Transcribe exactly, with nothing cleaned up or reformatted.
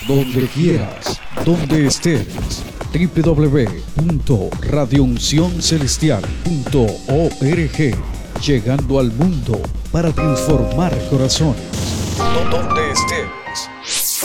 donde quieras, donde estés. w w w punto radio unción celestial punto org, llegando al mundo para transformar corazones. Donde estés.